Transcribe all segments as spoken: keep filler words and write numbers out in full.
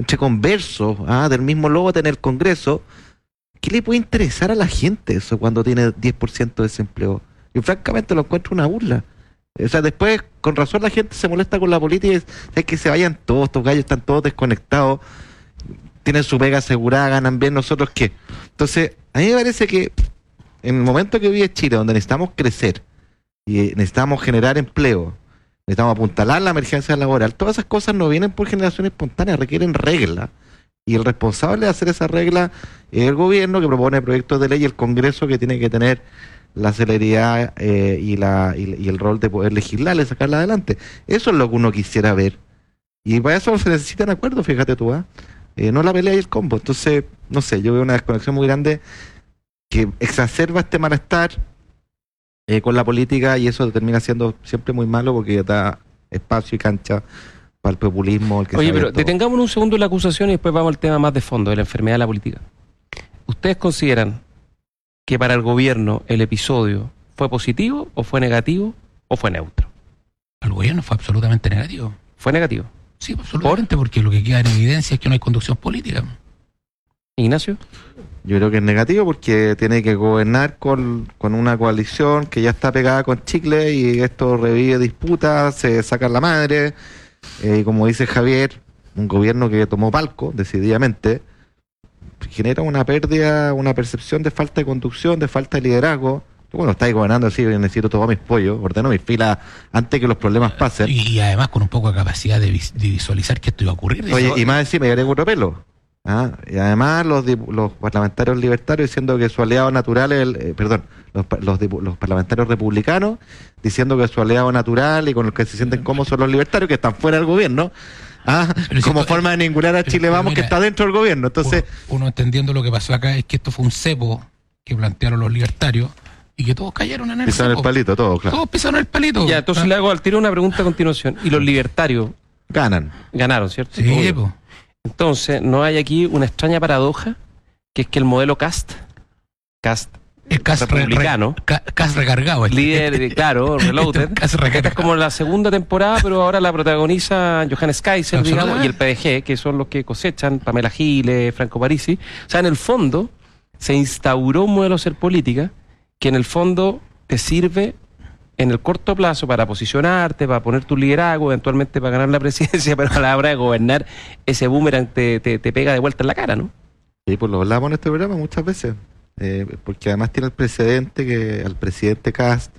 entre conversos, ¿ah? del mismo lote en el Congreso, ¿qué le puede interesar a la gente eso cuando tiene diez por ciento de desempleo? Y francamente lo encuentro una burla. O sea, después, con razón, la gente se molesta con la política y es, es que se vayan todos, estos gallos están todos desconectados, tienen su pega asegurada, ganan bien, nosotros qué. Entonces, a mí me parece que en el momento que vive Chile, donde necesitamos crecer y necesitamos generar empleo, necesitamos apuntalar la emergencia laboral, todas esas cosas no vienen por generación espontánea, requieren reglas. Y el responsable de hacer esa regla es el gobierno, que propone proyectos de ley, y el Congreso, que tiene que tener la celeridad eh, y, la, y, y el rol de poder legislarla y sacarla adelante. Eso es lo que uno quisiera ver. Y para eso se necesitan acuerdos, fíjate tú, ¿eh? Eh, no la pelea y el combo. Entonces, no sé, yo veo una desconexión muy grande que exacerba este malestar eh, con la política, y eso termina siendo siempre muy malo porque da espacio y cancha para el populismo. El que Oye, pero detengamos un segundo la acusación y después vamos al tema más de fondo, de la enfermedad de la política. ¿Ustedes consideran que para el gobierno el episodio fue positivo o fue negativo o fue neutro? El gobierno fue absolutamente negativo. ¿Fue negativo? Sí, absolutamente, porque lo que queda en evidencia es que no hay conducción política. Ignacio. Yo creo que es negativo porque tiene que gobernar con, con una coalición que ya está pegada con chicle, y esto revive disputas, se sacan la madre, eh, y como dice Javier, un gobierno que tomó palco decididamente genera una pérdida, una percepción de falta de conducción, de falta de liderazgo. Bueno, estáis gobernando así, necesito todos mis pollos, ordeno mis filas antes que los problemas pasen. Y, y además con un poco de capacidad de, vis, de visualizar que esto iba a ocurrir. Oye, eso, y más encima, ya tengo otro pelo. ¿Ah? Y además los, los parlamentarios libertarios diciendo que su aliado natural es el, eh, perdón, los, los, los parlamentarios republicanos diciendo que su aliado natural y con los que se sienten cómodos son los libertarios, que están fuera del gobierno, ¿ah? como si forma de ningunear a Chile pero, Vamos, mira, que está dentro del gobierno. Entonces, uno, uno entendiendo lo que pasó acá es que esto fue un cepo que plantearon los libertarios y que todos cayeron en el pisaron cepo. el palito, todos, claro. Todos pisaron el palito. Ya, entonces ¿Ah? le hago al tiro una pregunta a continuación. ¿Y los libertarios ganan? Ganaron, ¿cierto? Sí, pues. Entonces, ¿no hay aquí una extraña paradoja? Que es que el modelo Cast, Cast, el Cast republicano, re, re, Cast recargado, este, líder, este, claro, reloaded, esta es como la segunda temporada, pero ahora la protagoniza Johannes Kaiser, digamos, y el P D G, que son los que cosechan, Pamela Giles, Franco Parisi. O sea, en el fondo, se instauró un modelo de hacer política que en el fondo te sirve en el corto plazo para posicionarte, para poner tu liderazgo, eventualmente para ganar la presidencia, pero a la hora de gobernar, ese boomerang te, te, te pega de vuelta en la cara, ¿no? Sí, pues lo hablamos en este programa muchas veces, eh, porque además tiene el precedente que al presidente Kast,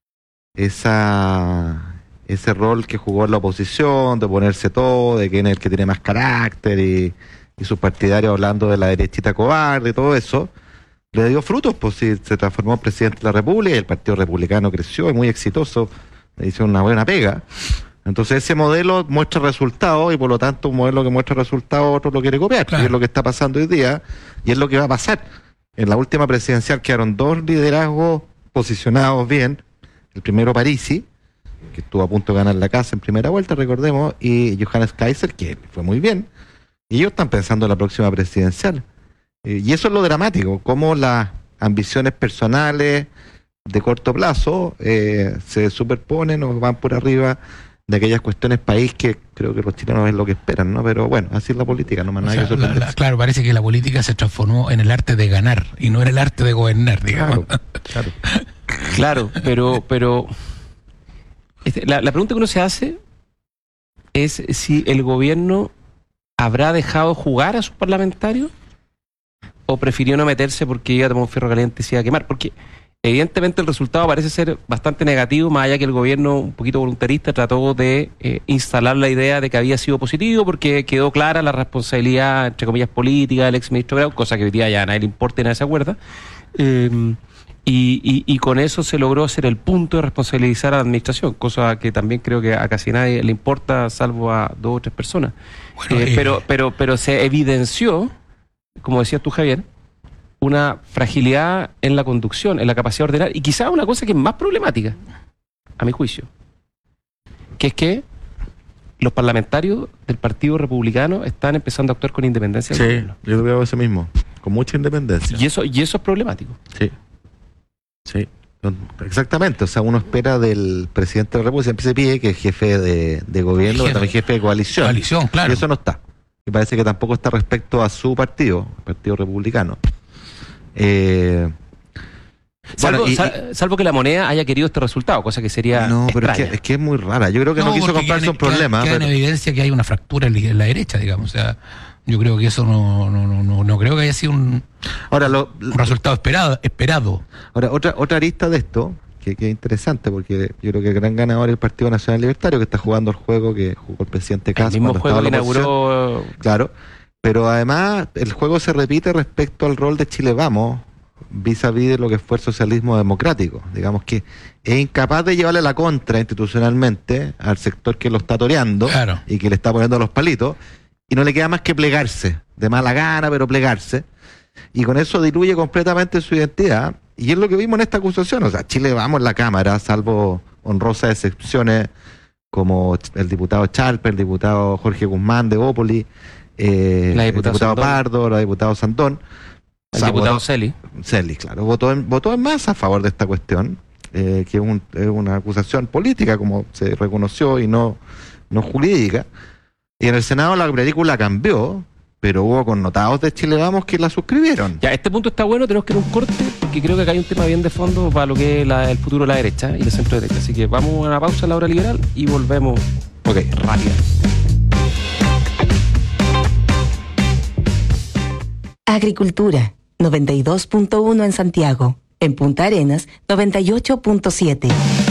esa, ese rol que jugó en la oposición, de ponerse todo, de quién es el que tiene más carácter, y, y sus partidarios hablando de la derechita cobarde y todo eso, le dio frutos, pues sí, se transformó en presidente de la República y el Partido Republicano creció y muy exitoso, le hizo una buena pega. Entonces ese modelo muestra resultados, y por lo tanto un modelo que muestra resultados otro lo quiere copiar, claro. Y es lo que está pasando hoy día y es lo que va a pasar. En la última presidencial quedaron dos liderazgos posicionados bien, el primero Parisi, que estuvo a punto de ganar la casa en primera vuelta, recordemos, y Johannes Kaiser, que fue muy bien, y ellos están pensando en la próxima presidencial. Y eso es lo dramático, cómo las ambiciones personales de corto plazo eh, se superponen o van por arriba de aquellas cuestiones país que creo que los chilenos es lo que esperan, ¿no? Pero bueno, así es la política, no más nada que sorprenderse. Claro, parece que la política se transformó en el arte de ganar y no en el arte de gobernar, digamos. Claro, claro. Claro, pero, pero este, la, la pregunta que uno se hace es si el gobierno habrá dejado jugar a sus parlamentarios o prefirió no meterse porque iba a tomar un fierro caliente y se iba a quemar, porque evidentemente el resultado parece ser bastante negativo, más allá que el gobierno un poquito voluntarista trató de eh, instalar la idea de que había sido positivo porque quedó clara la responsabilidad, entre comillas, política del exministro Grau, cosa que hoy día ya a nadie le importa y nadie se acuerda, eh, y, y, y con eso se logró hacer el punto de responsabilizar a la administración, cosa que también creo que a casi nadie le importa, salvo a dos o tres personas. Bueno, eh, eh, pero, pero, pero se evidenció, como decías tú, Javier, una fragilidad en la conducción, en la capacidad de ordenar, y quizás una cosa que es más problemática, a mi juicio, que es que los parlamentarios del Partido Republicano están empezando a actuar con independencia. Sí, yo veo eso mismo, con mucha independencia. Y eso, y eso es problemático. Sí, sí, exactamente. O sea, uno espera del presidente de la República, siempre se pide que es jefe de, de gobierno, pero también jefe de coalición. Coalición, claro. Y eso no está. y parece que tampoco está respecto a su partido, el Partido Republicano. Eh, Salvo, bueno, y, sal, salvo que la moneda haya querido este resultado, cosa que sería no, pero es extraña. que, es que es muy rara. Yo creo que no, No, quiso porque comprarse queda- un problema. Queda, queda pero- en evidencia que hay una fractura en la- en la derecha, digamos. O sea, yo creo que eso no, no, no, no, no creo que haya sido un, Ahora, lo, un resultado esperado. esperado. ahora otra otra arista de esto, que, que es interesante, porque yo creo que el gran ganador es el Partido Nacional Libertario, que está jugando el juego que jugó el presidente El Kast mismo cuando juego estaba que en la oposición. inauguró. Claro, pero además el juego se repite respecto al rol de Chile Vamos, vis a vis de lo que fue el socialismo democrático. Digamos que es incapaz de llevarle la contra institucionalmente al sector que lo está toreando Claro. y que le está poniendo los palitos, y no le queda más que plegarse, de mala gana, pero plegarse, y con eso diluye completamente su identidad, y es lo que vimos en esta acusación. O sea, Chile Vamos en la Cámara, salvo honrosas excepciones como el diputado Chalper, el diputado Jorge Guzmán de Bópoli, eh, La el diputada diputado Sandón. Pardo, la diputada Sandón, El o sea, diputado votó- Celi. Celi, claro, votó en, votó en masa a favor de esta cuestión, eh, que es, un- es una acusación política, como se reconoció, y no, no jurídica. Y en el Senado la película cambió, pero hubo connotados de Chile Vamos que la suscribieron. Ya, este punto está bueno, tenemos que ir a un corte, porque creo que acá hay un tema bien de fondo para lo que es la- el futuro de la derecha y la centro derecha. Así que vamos a una pausa en la hora liberal y volvemos Ok. rápido. Agricultura, noventa y dos punto uno en Santiago. En Punta Arenas, noventa y ocho punto siete.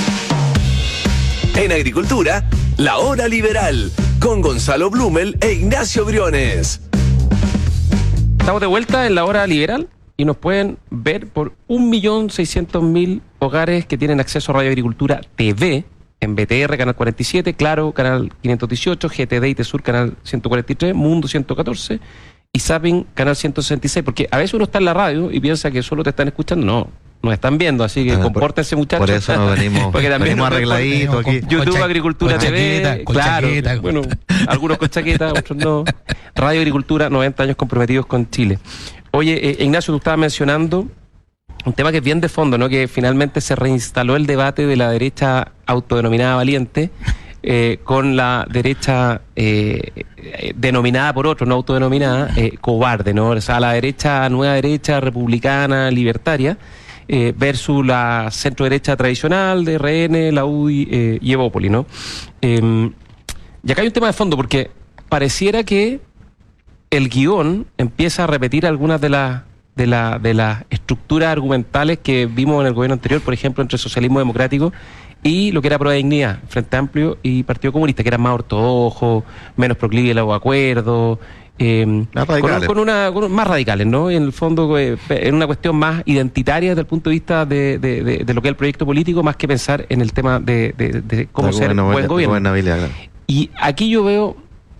En Agricultura, la hora liberal, con Gonzalo Blumel e Ignacio Briones. Estamos de vuelta en la hora liberal y nos pueden ver por un millón seiscientos mil hogares que tienen acceso a Radio Agricultura T V en B T R, canal cuarenta y siete, Claro, canal quinientos dieciocho, G T D y Tesur, canal ciento cuarenta y tres, Mundo ciento catorce y Zapping, canal ciento sesenta y seis, porque a veces uno está en la radio y piensa que solo te están escuchando. No, nos están viendo, así que Ah, por- compórtense, muchachos. Por eso nos venimos, Porque también venimos nos ven arregladitos con- aquí. con- YouTube cha- Agricultura con T V, chaqueta, con claro, chaqueta. bueno, algunos con chaqueta, otros no. Radio Agricultura, noventa años comprometidos con Chile. Oye, eh, Ignacio, tú estabas mencionando un tema que es bien de fondo, ¿no? Que finalmente se reinstaló el debate de la derecha autodenominada valiente eh, con la derecha eh, eh, denominada por otros, no autodenominada, eh, cobarde, ¿no? O sea, la derecha, nueva derecha republicana, libertaria, eh, versus la centro derecha tradicional de R N, la U D I eh, y Evópoli, ¿no? Eh, y acá hay un tema de fondo, porque pareciera que el guión empieza a repetir algunas de las de la, de las estructuras argumentales que vimos en el gobierno anterior, por ejemplo, entre socialismo democrático y lo que era Prueba de Dignidad, Frente Amplio y Partido Comunista, que eran más ortodoxos, menos proclives a los acuerdos, eh, Más con, radicales. con una, con- más radicales, ¿no? En el fondo, eh, en una cuestión más identitaria desde el punto de vista de, de, de- de lo que es el proyecto político, más que pensar en el tema de, de- de cómo La ser goberna- buen gobierno. gobernabilidad, claro. Y aquí yo veo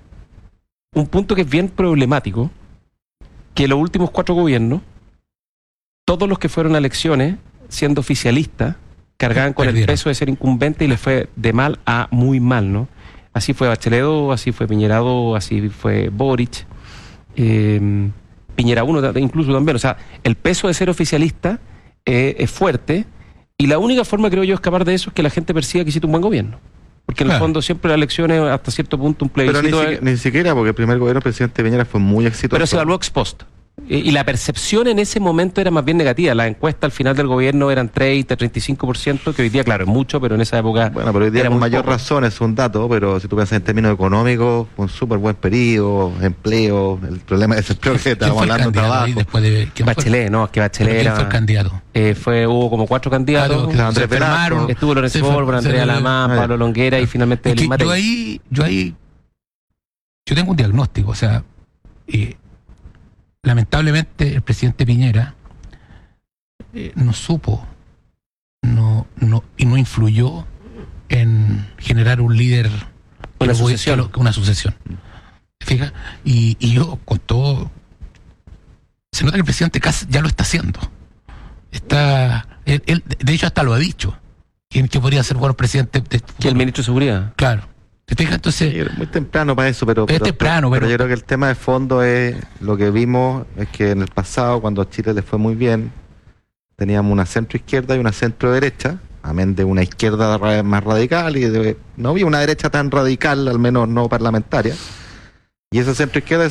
un punto que es bien problemático, que los últimos cuatro gobiernos, todos los que fueron a elecciones, siendo oficialistas, cargaban con el Perdieron. peso de ser incumbente y les fue de mal a muy mal, ¿no? Así fue Bachelet dos, así fue Piñera dos, así fue Boric, eh, Piñera uno incluso también. O sea, el peso de ser oficialista eh, es fuerte y la única forma, creo yo, de escapar de eso es que la gente persiga que hiciste un buen gobierno. Porque en el Claro. fondo siempre las elecciones, hasta cierto punto, un Pero ni, plebiscito... siqui- es- ni siquiera, porque el primer gobierno del presidente Piñera fue muy exitoso. pero se evaluó ex post. Eh, Y la percepción en ese momento era más bien negativa. Las encuestas al final del gobierno eran treinta, treinta y cinco por ciento, que hoy día, claro, es mucho, pero en esa época Bueno, pero hoy día era con muy mayor poco. razón es un dato, pero si tú piensas en términos económicos, un súper buen periodo, empleo, el problema de desempleo que ¿Quién estábamos fue el hablando de candidato ahí trabajo. después de quién fue? Bachelet, no, es que Pero Bachelet ¿quién era... fue el candidato? eh, fue, hubo como cuatro candidatos. Claro, que Andrés se Velasco. enfermaron. Estuvo Lorenzo Se fue- Borba, se- Andrea Lamán, Ah, Pablo ya. Longuera y finalmente Es que Elín Matei. yo ahí, yo ahí, yo tengo un diagnóstico, o sea, eh, lamentablemente el presidente Piñera eh, no supo, no, no, y no influyó en generar un líder, que Una lo voy- sucesión. que lo- una sucesión. ¿Te fijas? Y, y yo con todo, se nota que el presidente casi ya lo está haciendo. Está, él, él, de hecho hasta lo ha dicho, que, que podría ser bueno presidente. De, Que el ministro de Seguridad. Claro. ¿Te fijas? Entonces, Sí, era muy temprano para eso, pero, Es temprano, pero- yo creo que el tema de fondo es lo que vimos, es que en el pasado, cuando a Chile le fue muy bien, teníamos una centro izquierda y una centro derecha, amén de una izquierda ra- más radical, y de- no había una derecha tan radical, al menos no parlamentaria, Y esa centro izquierda